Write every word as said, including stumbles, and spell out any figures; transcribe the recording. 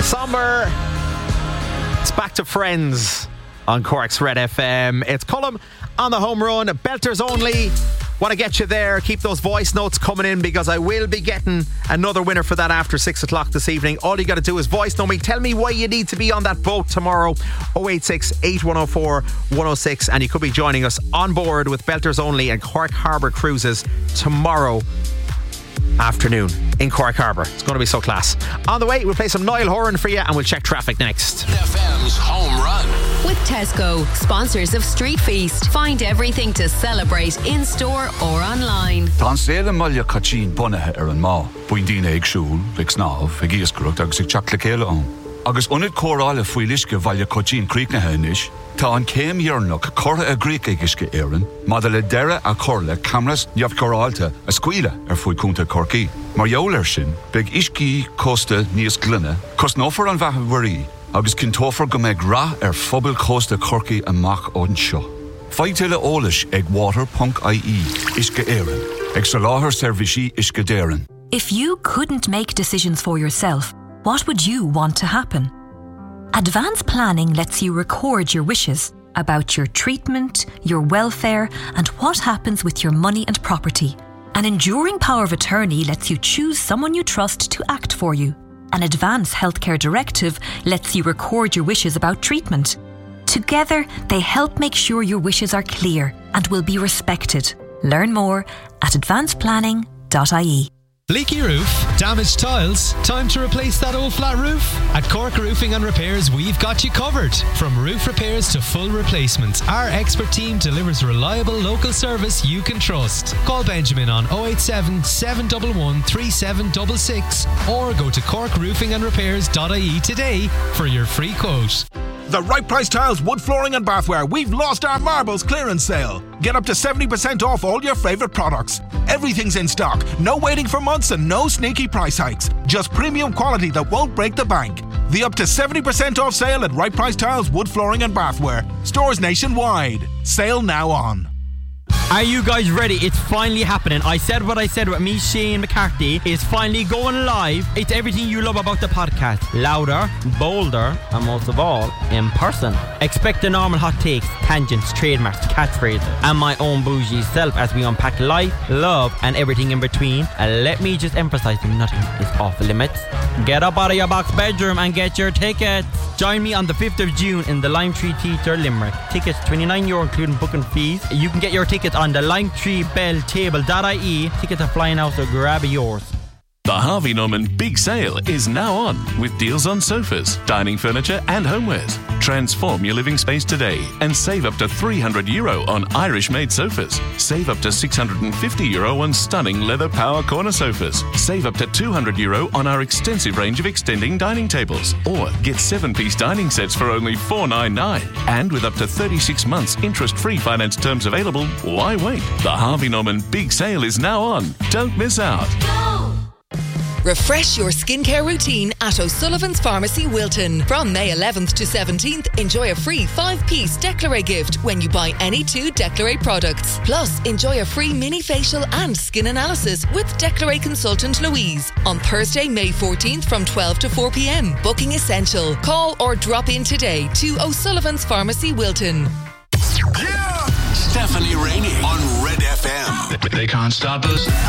Somber. It's back to Friends on Cork's Red F M. It's Cullum on the home run. Belters only. Want to get you there. Keep those voice notes coming in because I will be getting another winner for that after six o'clock this evening. All you got to do is voice note me. Tell me why you need to be on that boat tomorrow. oh eight six, eight one oh four, one oh six. And you could be joining us on board with Belters Only and Cork Harbour Cruises tomorrow afternoon in Cork Harbour. It's going to be so class. On the way, we'll play some Niall Horan for you and we'll check traffic next. F M's Home Run. With Tesco, sponsors of Street Feast. Find everything to celebrate in store or online. Tá séle malja kachin bonathe ar an má. Buin dína ag siúl, ag snáb, ag iascrucht agus ag teach le céile an. Agus unid córála faoi lisce bhaile cachin críicnathe inis, tá an céim dhearnach cortha a gríic ag isce éireann, mada le deire a corla cameras neamhchoráilta a scuile ar faoi cúnta Corcaí. Mar eolar sin, beag iscí costa níos glunne, cos nófar an bheithe warí, agus cin tófar go méid rá ar phobal costa Corcaí amach ón seo. Fáilte le ólas ag water dot I E isce éireann, ag sa láthair servicí isce d'éireann. If you couldn't make decisions for yourself, what would you want to happen? Advanced planning lets you record your wishes about your treatment, your welfare, and what happens with your money and property. An enduring power of attorney lets you choose someone you trust to act for you. An advanced healthcare directive lets you record your wishes about treatment. Together, they help make sure your wishes are clear and will be respected. Learn more at advanced planning dot I E. Leaky roof? Damaged tiles? Time to replace that old flat roof? At Cork Roofing and Repairs, we've got you covered. From roof repairs to full replacements, our expert team delivers reliable local service you can trust. Call Benjamin on oh eight seven, seven one one, three seven six six or go to cork roofing and repairs dot I E today for your free quote. The Right Price Tiles, wood flooring and bathware. We've lost our marbles clearance sale. Get up to seventy percent off all your favourite products. Everything's in stock. No waiting for months and no sneaky price hikes. Just premium quality that won't break the bank. The up to seventy percent off sale at Right Price Tiles, wood flooring and bathware. Stores nationwide. Sale now on. Are you guys ready? It's finally happening. I said what I said with me, Shane McCarthy. It's finally going live. It's everything you love about the podcast. Louder, bolder, and most of all, in person. Expect the normal hot takes, tangents, trademarks, catchphrases, and my own bougie self as we unpack life, love, and everything in between. And let me just emphasize that nothing is off limits. Get up out of your box bedroom and get your tickets. Join me on the fifth of June in the Lime Tree Theatre, Limerick. Tickets twenty-nine euro including booking fees. You can get your tickets on the lime tree bell table dot I E. Tickets are flying out, so grab yours. The Harvey Norman Big Sale is now on with deals on sofas, dining furniture and homewares. Transform your living space today and save up to three hundred euro on Irish-made sofas. Save up to six hundred fifty euro on stunning leather power corner sofas. Save up to two hundred euro on our extensive range of extending dining tables. Or get seven-piece dining sets for only four ninety-nine. And with up to thirty-six months interest-free finance terms available, why wait? The Harvey Norman Big Sale is now on. Don't miss out. Refresh your skincare routine at O'Sullivan's Pharmacy Wilton. From May eleventh to seventeenth, enjoy a free five-piece Declaray gift when you buy any two Declaray products. Plus, enjoy a free mini facial and skin analysis with Declaray consultant Louise on Thursday, May fourteenth from twelve to four p.m. Booking essential. Call or drop in today to O'Sullivan's Pharmacy Wilton. Yeah! Stephanie Rainey on Red F M. They can't stop us.